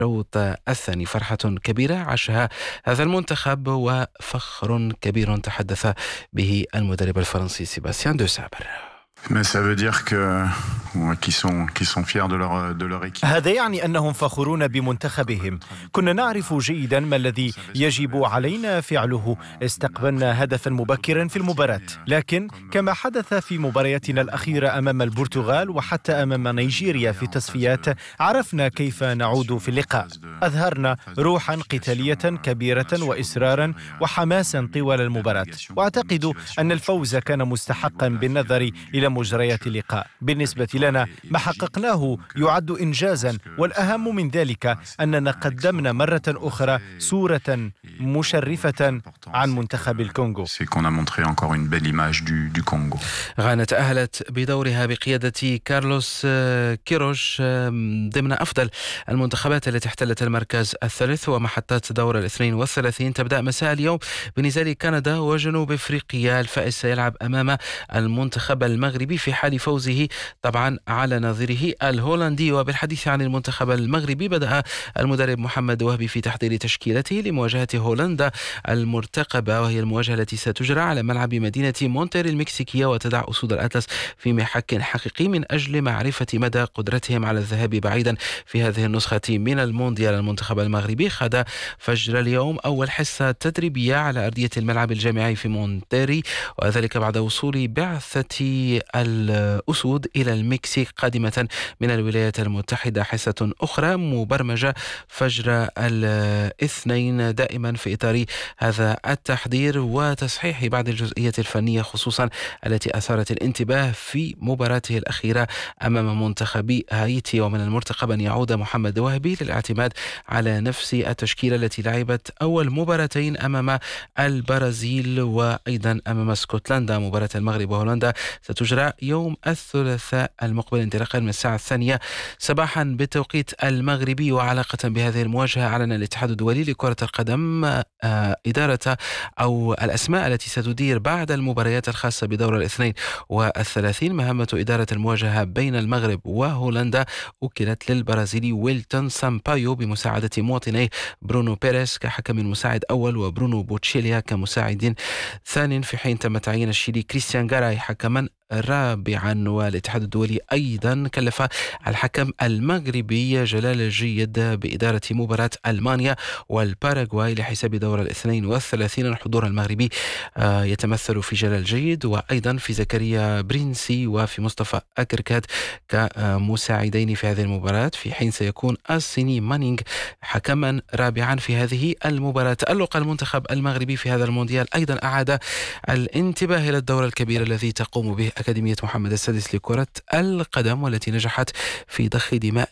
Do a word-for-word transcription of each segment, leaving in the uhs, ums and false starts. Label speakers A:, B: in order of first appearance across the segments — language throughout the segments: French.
A: الشوط الثاني. فرحة كبيرة عاشها هذا المنتخب وفخر كبير تحدث به المدرب الفرنسي سيباستيان دو سابر.
B: Mais ça veut dire que qu'ils sont qu'ils sont fiers de leur de leur équipe.
C: هذا يعني أنهم فخورون بمنتخبهم. كنا نعرف جيدا ما الذي يجب علينا فعله. استقبلنا هدفا مبكرا في المباراة، لكن كما حدث في مبارياتنا الأخيرة أمام البرتغال وحتى أمام نيجيريا في التصفيات، عرفنا كيف نعود في اللقاء. أظهرنا روحا قتالية كبيرة وإصرارا وحماسا طوال المباراة، وأعتقد أن الفوز كان مستحقا بالنظر إلى مجريات اللقاء. بالنسبة لنا ما حققناه يعد إنجازا، والأهم من ذلك أننا قدمنا مرة أخرى صورة مشرفة عن منتخب الكونغو.
A: غانا تأهلت بدورها بقيادة كارلوس كيروش ضمن أفضل المنتخبات التي احتلت المركز الثالث، ومحطات دور الاثنين والثلاثين تبدأ مساء اليوم بنزال كندا وجنوب أفريقيا. الفائز سيلعب أمام المنتخب المغربي في حال فوزه طبعا على نظيره الهولندي. وبالحديث عن المنتخب المغربي، بدأ المدرب محمد وهبي في تحضير تشكيلته لمواجهة هولندا المرتقبة، وهي المواجهة التي ستجرى على ملعب مدينة مونتيري المكسيكية، وتدع أسود الأطلس في محك حقيقي من أجل معرفة مدى قدرتهم على الذهاب بعيدا في هذه النسخة من المونديال. المنتخب المغربي خاض فجر اليوم أول حصة تدريبية على أرضية الملعب الجامعي في مونتيري، وذلك بعد وصول بعثة الأسود إلى المكسيك قادمة من الولايات المتحدة. حصة أخرى مبرمجة فجر الاثنين دائما في إطار هذا التحضير وتصحيح بعض الجزئيات الفنية، خصوصا التي أثارت الانتباه في مباراته الأخيرة أمام منتخب هايتي. ومن المرتقب أن يعود محمد وهبي للاعتماد على نفس التشكيلة التي لعبت أول مباراتين أمام البرازيل وأيضا أمام اسكتلندا. مباراة المغرب وهولندا ستجرى يوم الثلاثاء المقبل انطلاقا من الساعة الثانية صباحا بالتوقيت المغربي. وعلاقة بهذه المواجهة، أعلن الاتحاد الدولي لكرة القدم إدارة أو الأسماء التي ستدير بعد المباريات الخاصة بدور الاثنين والثلاثين. مهمة إدارة المواجهة بين المغرب وهولندا وكلت للبرازيلي ويلتون سامبايو بمساعدة مواطنيه برونو بيريس كحكم مساعد أول وبرونو بوتشيليا كمساعد ثاني، في حين تم تعيين الشيلي كريستيان غاراي حكما رابعا. والاتحاد الدولي أيضا كلف الحكم المغربي جلال الجيد بإدارة مباراة ألمانيا والباراغواي لحساب دور الاثنين والثلاثين. الحضور المغربي يتمثل في جلال الجيد وأيضا في زكريا برينسي وفي مصطفى أكركات كمساعدين في هذه المباراة، في حين سيكون الصيني مانينغ حكما رابعا في هذه المباراة. تألق المنتخب المغربي في هذا المونديال أيضا أعاد الانتباه إلى الدور الكبير الذي تقوم به أكاديمية محمد السادس لكرة القدم، والتي نجحت في ضخ دماء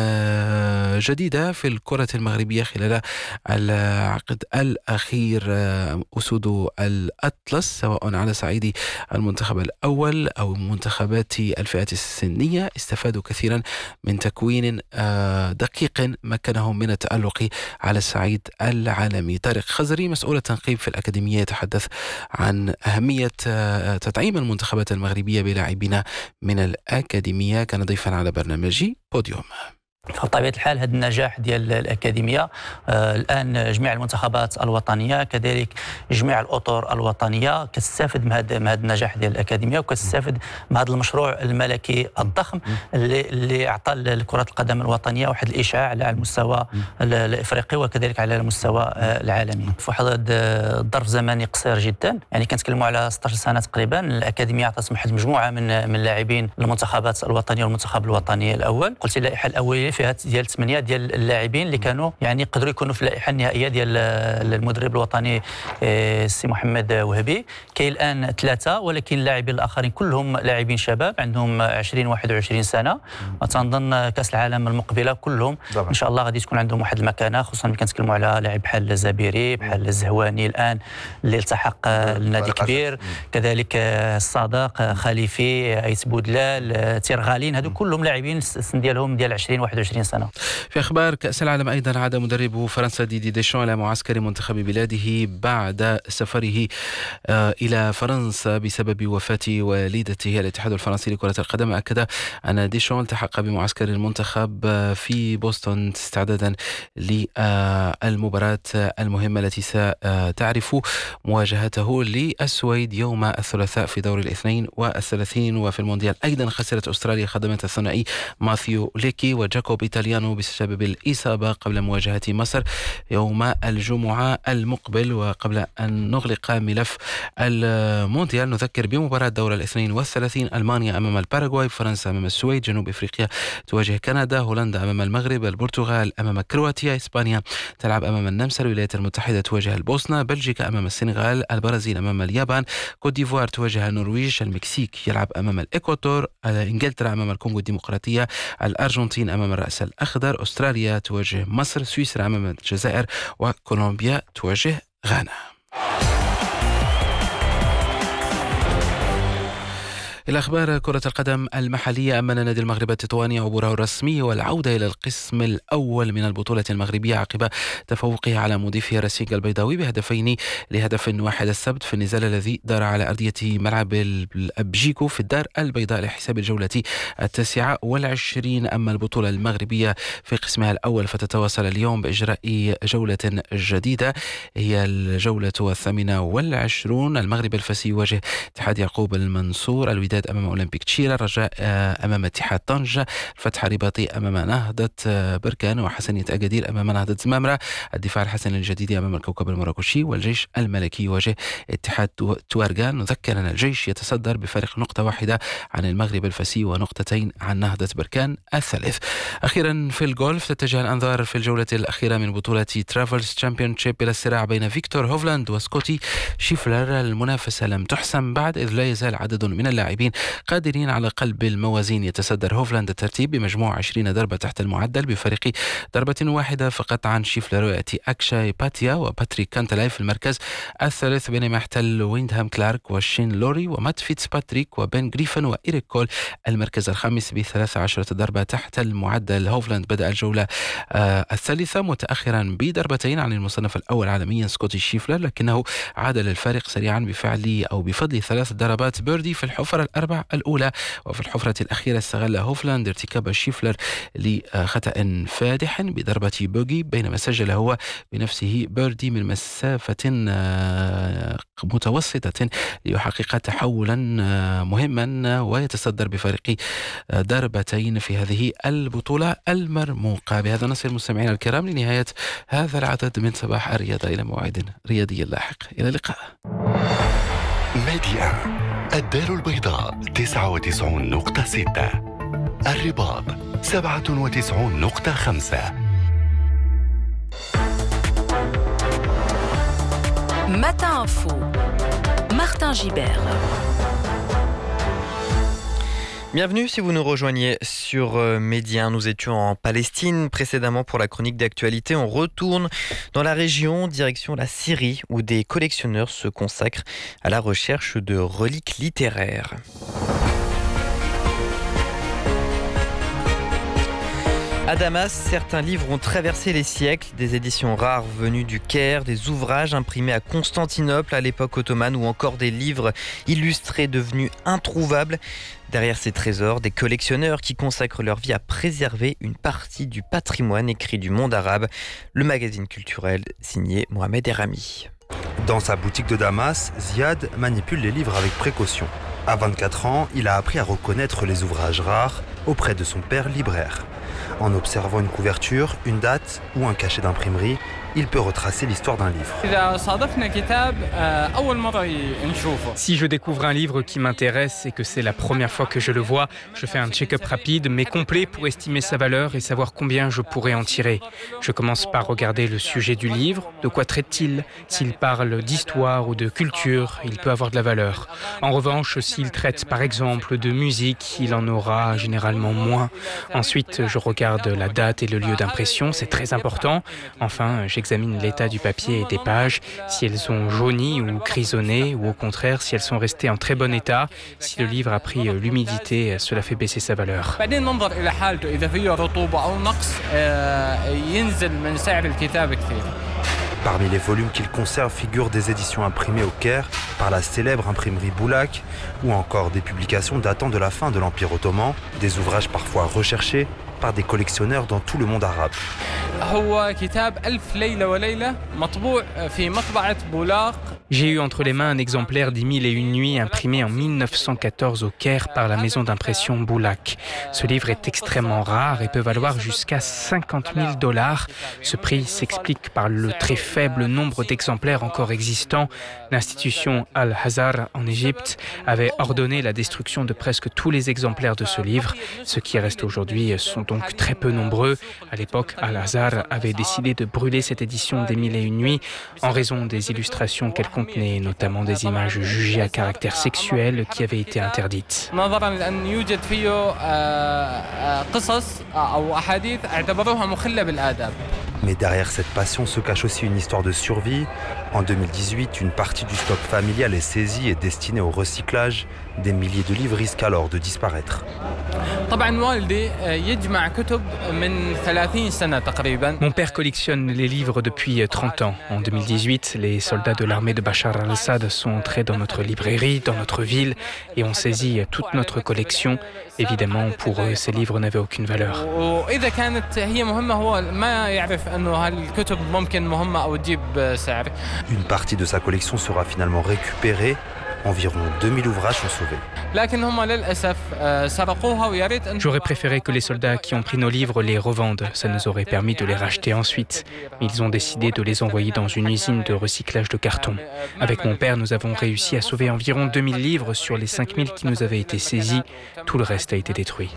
A: جديدة في الكرة المغربية خلال العقد الأخير. أسود الأطلس سواء على صعيد المنتخب الأول أو منتخبات الفئات السنية استفادوا كثيرا من تكوين دقيق مكنهم من التألق على الصعيد العالمي. طارق خزري مسؤول التنقيب في الأكاديمية يتحدث عن أهمية تدعيم المنتخبات المغربية بلاعبين من الأكاديمية. كان ضيفا على برنامج بوديوم.
D: بطبيعة الحال هذا النجاح ديال الأكاديمية آه الآن جميع المنتخبات الوطنية كذلك جميع الأطر الوطنية كتستافد من هذا من هذا النجاح ديال الأكاديمية، وكتستافد من هذا المشروع الملكي الضخم اللي اللي أعطى لكرة القدم الوطنية واحد الإشعاع على المستوى الإفريقي وكذلك على المستوى آه العالمي. في واحد الظرف زمني قصير جدا، يعني كنتكلموا على ستة عشر سنة تقريبا، الأكاديمية عطات واحد مجموعة من من اللاعبين المنتخبات الوطنية والمنتخب الوطني الأول. قلت اللائحة الأولية فيها ديال ثمانية ديال اللاعبين اللي كانوا يعني يقدروا يكونوا في اللائحه النهائيه ديال المدرب الوطني السي محمد وهبي. كاين الان ثلاثه، ولكن اللاعبين الاخرين كلهم لاعبين شباب عندهم عشرين واحد وعشرين سنه، وتنظن كاس العالم المقبله كلهم ان شاء الله غادي تكون عندهم واحد المكانه، خصوصا ملي كنتكلموا على لاعب بحال الزبيري بحال الزهواني الان اللي التحق النادي كبير، كذلك الصادق خليفي ايت بودلال تيرغالين، هذو كلهم لاعبين السن ديالهم ديال عشرين واحد وعشرين سنة.
A: في أخبار كأس العالم أيضا عاد مدرب فرنسا ديدي ديشان إلى معسكر منتخب بلاده بعد سفره إلى فرنسا بسبب وفاة والدته. الاتحاد الفرنسي لكرة القدم أكد أن ديشان التحق بمعسكر المنتخب في بوسطن استعدادا للمباراة المهمة التي ستعرف مواجهته للسويد يوم الثلاثاء في دور الاثنين والثلاثين. وفي المونديال أيضا خسرت أستراليا خدمات الثنائي ماثيو ليكي وجاكوب إيطاليانو بسبب الإصابة قبل مواجهة مصر يوم الجمعة المقبل. وقبل أن نغلق ملف المونديال نذكر بمباراة دور الاثنين والثلاثين: ألمانيا أمام الباراغواي، فرنسا أمام السويد، جنوب أفريقيا تواجه كندا، هولندا أمام المغرب، البرتغال أمام كرواتيا، إسبانيا تلعب أمام النمسا، الولايات المتحدة تواجه البوسنة، بلجيكا أمام السنغال، البرازيل أمام اليابان، كوت ديفوار تواجه النرويج، المكسيك يلعب أمام الإكوادور، إنجلترا أمام الكونغو الديمقراطية، الأرجنتين أمام الرأس الأخضر، أستراليا تواجه مصر، سويسرا أمام الجزائر، وكولومبيا تواجه غانا. إلى أخبار كرة القدم المحلية، أمن نادي المغرب التطواني عبوره الرسمي والعودة إلى القسم الأول من البطولة المغربية عقب تفوقه على مضيفه راسينغ البيضاوي بهدفين لهدف واحد السبت في النزال الذي دار على أرضية ملعب الأبجيكو في الدار البيضاء لحساب الجولة التاسعة والعشرين. أما البطولة المغربية في قسمها الأول فتتواصل اليوم بإجراء جولة جديدة، هي الجولة الثامنة والعشرون. المغرب الفاسي يواجه اتحاد يعقوب المنصور، الوداد أمام أولمبيك تشيرا، الرجاء أمام اتحاد طنجة، الفتح الرباطي أمام نهضة بركان، وحسنية أكادير أمام نهضة زمامرة، الدفاع الحسن الجديدي أمام الكوكب المراكشي، والجيش الملكي يواجه اتحاد توارغان. نذكر أن الجيش يتصدر بفارق نقطة واحدة عن المغرب الفاسي ونقطتين عن نهضة بركان الثالث. أخيرا في الجولف تتجه الأنظار في الجولة الأخيرة من بطولة ترافلز تشامبيونشيب إلى الصراع بين فيكتور هوفلاند وسكوتي شيفلر. المنافسة لم تحسم بعد، إذ لا يزال عدد من اللاعبين قادرين على قلب الموازين. يتصدر هوفلاند الترتيب بمجموع عشرين ضربة تحت المعدل بفارق ضربة واحدة فقط عن شيفلر، ويأتي أكشاي باتيا وباتريك كانتلاي في المركز الثالث، بينما يحتل ويندهام كلارك وشين لوري ومات فيتس باتريك وبن جريفن وإيريك كول المركز الخامس بثلاث عشرة ضربة تحت المعدل. هوفلاند بدأ الجولة آه الثالثة متأخرا بضربتين عن المصنف الأول عالميا سكوتي شيفلر، لكنه عاد للفارق سريعا بفعل أو بفضل ثلاث ضربات بيردي في الحفرة الأربع الأولى. وفي الحفرة الأخيرة استغل هوفلاند ارتكاب شيفلر لخطأ فادح بضربة بوغي، بينما سجل هو بنفسه بيردي من مسافة متوسطة ليحقق تحولا مهما ويتصدر بفارق ضربتين في هذه البطولة المرموقة. بهذا نصل مستمعينا الكرام لنهاية هذا العدد من صباح الرياضة، إلى موعد رياضي لاحق، إلى اللقاء.
E: ميديا الدار البيضاء تسعة وتسعون نقطة ستة، الرباط سبعة وتسعون نقطة خمسة.
F: Matin Info, Martin Gibert.
G: Bienvenue si vous nous rejoignez sur Média. Nous étions en Palestine précédemment pour la chronique d'actualité. On retourne dans la région, direction la Syrie, où des collectionneurs se consacrent à la recherche de reliques littéraires. À Damas, certains livres ont traversé les siècles, des éditions rares venues du Caire, des ouvrages imprimés à Constantinople à l'époque ottomane ou encore des livres illustrés devenus introuvables. Derrière ces trésors, des collectionneurs qui consacrent leur vie à préserver une partie du patrimoine écrit du monde arabe. Le magazine culturel signé Mohamed Erami.
H: Dans sa boutique de Damas, Ziad manipule les livres avec précaution. À vingt-quatre ans, il a appris à reconnaître les ouvrages rares auprès de son père libraire. En observant une couverture, une date ou un cachet d'imprimerie, il peut retracer l'histoire d'un livre.
I: Si je découvre un livre qui m'intéresse et que c'est la première fois que je le vois, je fais un check-up rapide mais complet pour estimer sa valeur et savoir combien je pourrais en tirer. Je commence par regarder le sujet du livre, de quoi traite-t-il ? S'il parle d'histoire ou de culture, il peut avoir de la valeur. En revanche, s'il traite par exemple de musique, il en aura généralement moins. Ensuite, je regarde la date et le lieu d'impression, c'est très important. Enfin, j'examine l'état du papier et des pages, si elles ont jauni ou grisonné, ou au contraire, si elles sont restées en très bon état. Si le livre a pris l'humidité, cela fait baisser sa valeur.
H: Parmi les volumes qu'il conserve figurent des éditions imprimées au Caire par la célèbre imprimerie Boulak ou encore des publications datant de la fin de l'Empire ottoman, des ouvrages parfois recherchés par des collectionneurs dans tout le monde arabe.
I: J'ai eu entre les mains un exemplaire des Mille et une nuits imprimé en mille neuf cent quatorze au Caire par la maison d'impression Boulak. Ce livre est extrêmement rare et peut valoir jusqu'à cinquante mille dollars. Ce prix s'explique par le très faible nombre d'exemplaires encore existants. L'institution Al-Azhar en Égypte avait ordonné la destruction de presque tous les exemplaires de ce livre. Ceux qui restent aujourd'hui sont donc très peu nombreux. À l'époque, Al-Azhar avait décidé de brûler cette édition des Mille et une nuits en raison des illustrations qu'elle contenait, notamment des images jugées à caractère sexuel qui avaient été interdites.
H: Mais derrière cette passion se cache aussi une histoire de survie. En deux mille dix-huit, une partie du stock familial est saisie et destinée au recyclage. Des milliers de livres risquent alors de disparaître.
I: Mon père collectionne les livres depuis trente ans. En deux mille dix-huit, les soldats de l'armée de Bachar al-Assad sont entrés dans notre librairie, dans notre ville, et ont saisi toute notre collection. Évidemment, pour eux, ces livres n'avaient aucune valeur.
H: Une partie de sa collection sera finalement récupérée. Environ deux mille ouvrages sont sauvés.
I: J'aurais préféré que les soldats qui ont pris nos livres les revendent. Ça nous aurait permis de les racheter ensuite. Mais ils ont décidé de les envoyer dans une usine de recyclage de carton. Avec mon père, nous avons réussi à sauver environ deux mille livres sur les cinq mille qui nous avaient été saisis. Tout le reste a été détruit.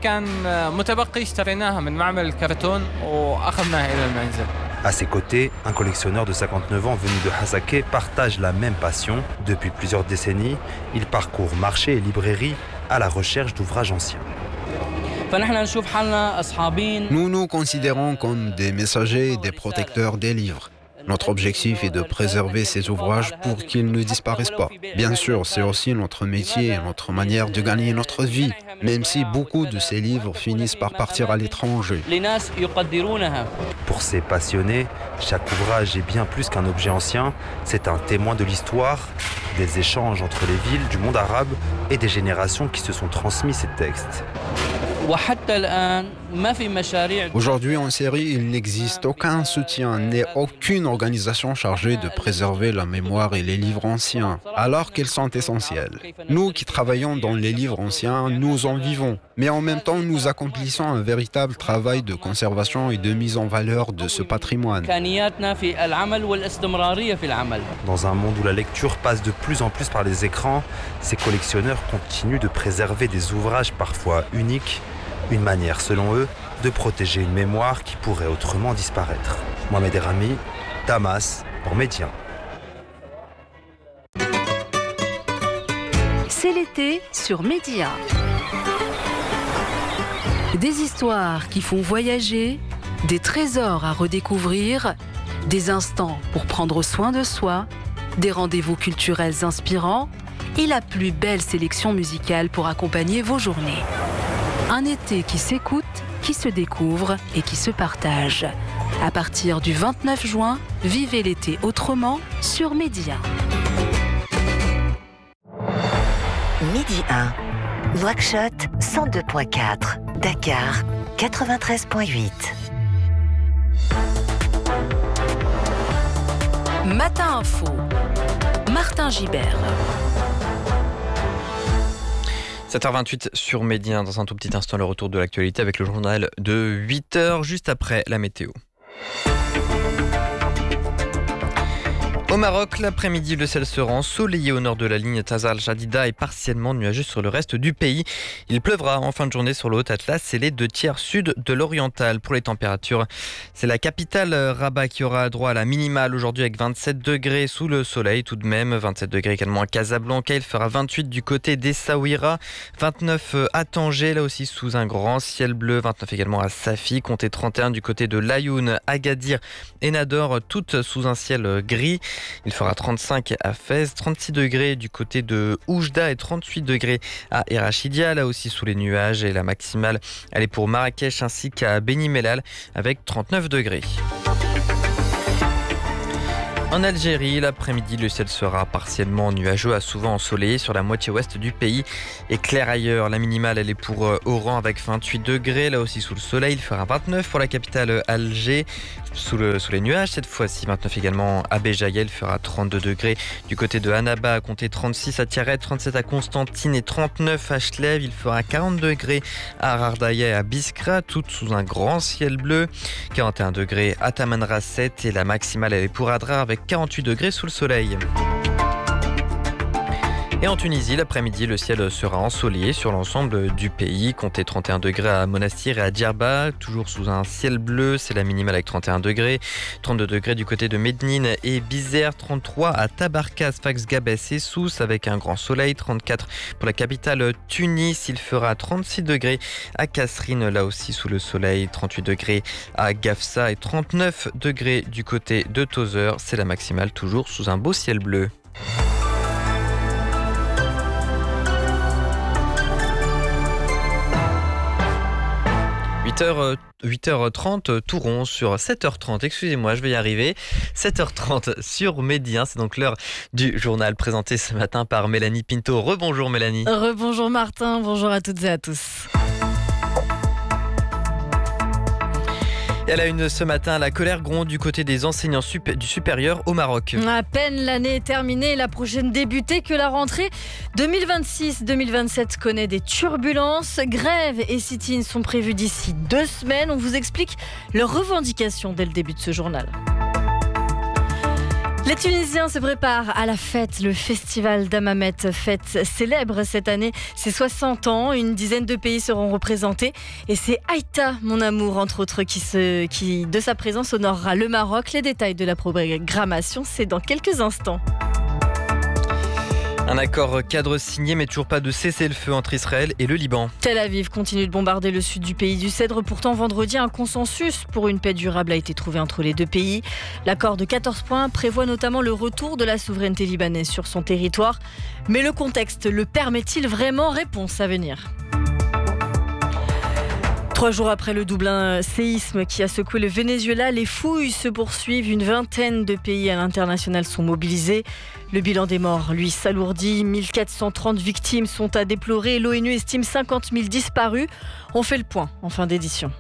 H: À ses côtés, un collectionneur de cinquante-neuf ans venu de Hasake partage la même passion. Depuis plusieurs décennies, il parcourt marchés et librairies à la recherche d'ouvrages anciens.
J: Nous nous considérons comme des messagers et des protecteurs des livres. Notre objectif est de préserver ces ouvrages pour qu'ils ne disparaissent pas. Bien sûr, c'est aussi notre métier et notre manière de gagner notre vie, même si beaucoup de ces livres finissent par partir à l'étranger.
H: Pour ces passionnés, chaque ouvrage est bien plus qu'un objet ancien. C'est un témoin de l'histoire, des échanges entre les villes du monde arabe et des générations qui se sont transmis ces textes.
J: Aujourd'hui en Syrie, il n'existe aucun soutien ni aucune organisation chargée de préserver la mémoire et les livres anciens, alors qu'ils sont essentiels. Nous qui travaillons dans les livres anciens, nous en vivons, mais en même temps nous accomplissons un véritable travail de conservation et de mise en valeur de ce patrimoine.
H: Dans un monde où la lecture passe de plus en plus par les écrans, ces collectionneurs continuent de préserver des ouvrages parfois uniques. Une manière, selon eux, de protéger une mémoire qui pourrait autrement disparaître. Mohamed Erami, Damas, pour Média.
F: C'est l'été sur Média. Des histoires qui font voyager, des trésors à redécouvrir, des instants pour prendre soin de soi, des rendez-vous culturels inspirants et la plus belle sélection musicale pour accompagner vos journées. Un été qui s'écoute, qui se découvre et qui se partage. À partir du vingt-neuf juin, vivez l'été autrement sur Média.
K: Midi un, Nouakchott cent deux virgule quatre, Dakar quatre-vingt-treize virgule huit.
F: Matin Info, Martin Gibert.
G: sept heures vingt-huit sur Média. Dans un tout petit instant, le retour de l'actualité avec le journal de huit heures, juste après la météo. Au Maroc, l'après-midi, le ciel sera ensoleillé au nord de la ligne Tazal-Jadida et partiellement nuageux sur le reste du pays. Il pleuvra en fin de journée sur le Haut-Atlas et les deux tiers sud de l'oriental. Pour les températures, c'est la capitale Rabat qui aura droit à la minimale aujourd'hui avec vingt-sept degrés sous le soleil tout de même. vingt-sept degrés également à Casablanca. Il fera vingt-huit du côté d'Essaouira, vingt-neuf à Tanger, là aussi sous un grand ciel bleu. vingt-neuf également à Safi, comptez trente et un du côté de Laayoune, Agadir et Nador, toutes sous un ciel gris. Il fera trente-cinq à Fès, trente-six degrés du côté de Oujda et trente-huit degrés à Erachidia, là aussi sous les nuages. Et la maximale, elle est pour Marrakech ainsi qu'à Beni Mellal avec trente-neuf degrés. En Algérie, l'après-midi, le ciel sera partiellement nuageux, à souvent ensoleillé sur la moitié ouest du pays et clair ailleurs. La minimale, elle est pour Oran avec vingt-huit degrés, là aussi sous le soleil. Il fera vingt-neuf pour la capitale Alger, sous, le, sous les nuages cette fois-ci. vingt-neuf également à Béjaïa, il fera trente-deux degrés. Du côté de Annaba, à compter trente-six à Tiaret, trente-sept à Constantine et trente-neuf à Chlèves. Il fera quarante degrés à Rardaya et à Biskra, toutes sous un grand ciel bleu. quarante et un degrés à Tamanrasset et la maximale, elle est pour Adrar avec quarante-huit degrés sous le soleil. Et en Tunisie, l'après-midi, le ciel sera ensoleillé sur l'ensemble du pays. Comptez trente et un degrés à Monastir et à Djerba, toujours sous un ciel bleu. C'est la minimale avec trente et un degrés. trente-deux degrés du côté de Mednine et Bizerte. trente-trois à Tabarka, Sfax, Gabès et Sousse avec un grand soleil. trente-quatre pour la capitale Tunis. Il fera trente-six degrés à Kasserine, là aussi sous le soleil. trente-huit degrés à Gafsa et trente-neuf degrés du côté de Tozeur. C'est la maximale, toujours sous un beau ciel bleu. huit heures trente, tout rond sur sept heures trente, excusez-moi, je vais y arriver. sept heures trente sur Midi un, c'est donc l'heure du journal présenté ce matin par Mélanie Pinto. Rebonjour Mélanie.
L: Rebonjour Martin, bonjour à toutes et à tous.
G: Et à la une ce matin, la colère gronde du côté des enseignants sup- du supérieur au Maroc.
L: À peine l'année est terminée, la prochaine débutée que la rentrée deux mille vingt-six deux mille vingt-sept connaît des turbulences. Grèves et sit-ins sont prévus d'ici deux semaines. On vous explique leurs revendications dès le début de ce journal. Les Tunisiens se préparent à la fête. Le festival d'Hammamet fête célèbre cette année ses soixante ans. Une dizaine de pays seront représentés. Et c'est Aïta, mon amour, entre autres, qui, se, qui de sa présence honorera le Maroc. Les détails de la programmation, c'est dans quelques instants.
G: Un accord cadre signé, mais toujours pas de cessez-le-feu entre Israël et le Liban.
L: Tel Aviv continue de bombarder le sud du pays du Cèdre. Pourtant, vendredi, un consensus pour une paix durable a été trouvé entre les deux pays. L'accord de quatorze points prévoit notamment le retour de la souveraineté libanaise sur son territoire. Mais le contexte le permet-il vraiment? Réponse à venir. Trois jours après le Dublin séisme qui a secoué le Venezuela, les fouilles se poursuivent. Une vingtaine de pays à l'international sont mobilisés. Le bilan des morts, lui, s'alourdit. mille quatre cent trente victimes sont à déplorer. L'ONU estime cinquante mille disparus. On fait le point en fin d'édition.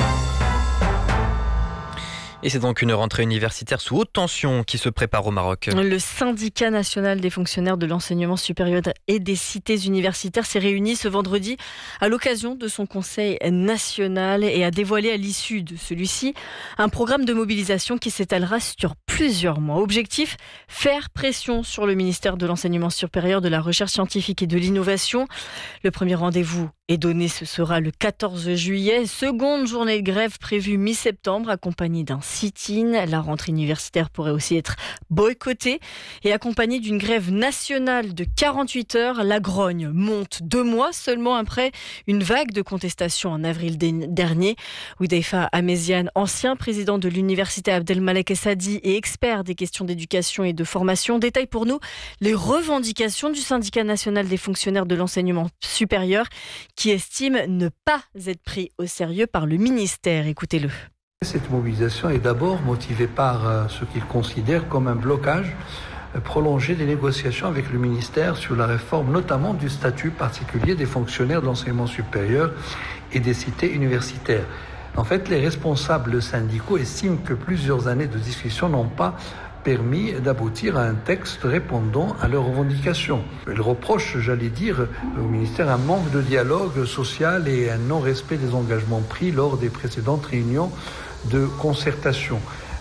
G: Et c'est donc une rentrée universitaire sous haute tension qui se prépare au Maroc.
L: Le syndicat national des fonctionnaires de l'enseignement supérieur et des cités universitaires s'est réuni ce vendredi à l'occasion de son conseil national et a dévoilé à l'issue de celui-ci un programme de mobilisation qui s'étalera sur plusieurs mois. Objectif, faire pression sur le ministère de l'enseignement supérieur, de la recherche scientifique et de l'innovation. Le premier rendez-vous est donné, ce sera le quatorze juillet. Seconde journée de grève prévue mi-septembre, accompagnée d'un sit-in. La rentrée universitaire pourrait aussi être boycottée et accompagnée d'une grève nationale de quarante-huit heures. La grogne monte deux mois seulement après une vague de contestation en avril dernier. Hudayfa Amezian, ancien président de l'université Abdelmalek Essadi et expert des questions d'éducation et de formation, détaille pour nous les revendications du syndicat national des fonctionnaires de l'enseignement supérieur qui estime ne pas être pris au sérieux par le ministère. Écoutez-le.
M: Cette mobilisation est d'abord motivée par euh, ce qu'ils considèrent comme un blocage euh, prolongé des négociations avec le ministère sur la réforme notamment du statut particulier des fonctionnaires de l'enseignement supérieur et des cités universitaires. En fait, les responsables syndicaux estiment que plusieurs années de discussion n'ont pas permis d'aboutir à un texte répondant à leurs revendications. Ils reprochent, j'allais dire, au ministère un manque de dialogue social et un non-respect des engagements pris lors des précédentes réunions de concertation.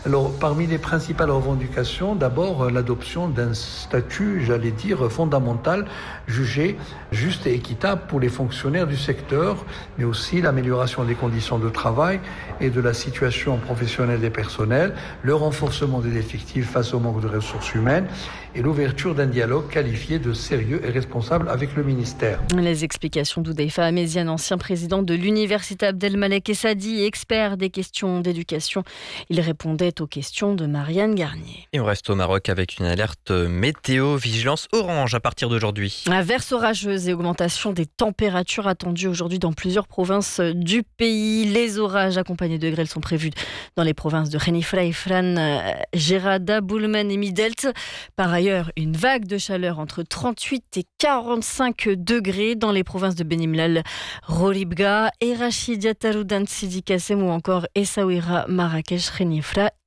M: Alors, parmi les principales revendications, d'abord l'adoption d'un statut, j'allais dire, fondamental, jugé juste et équitable pour les fonctionnaires du secteur, mais aussi l'amélioration des conditions de travail et de la situation professionnelle des personnels, le renforcement des effectifs face au manque de ressources humaines et l'ouverture d'un dialogue qualifié de sérieux et responsable avec le ministère.
L: Les explications d'Oudaifa Améziane, ancien président de l'Université Abdelmalek Essadi, expert des questions d'éducation. Il répondait aux questions de Marianne Garnier.
G: Et on reste au Maroc avec une alerte météo, vigilance orange à partir d'aujourd'hui.
L: Averses orageuses et augmentation des températures attendues aujourd'hui dans plusieurs provinces du pays. Les orages accompagnés de grêle sont prévus dans les provinces de Khenifra, Ifrane, Gerada, Boulmen et Midelt. Par ailleurs, une vague de chaleur entre trente-huit et quarante-cinq degrés dans les provinces de Benimlal, Roribga, Erachidia, Taroudan, Sidi Kassem ou encore Essaouira, Marrakech, Khenifra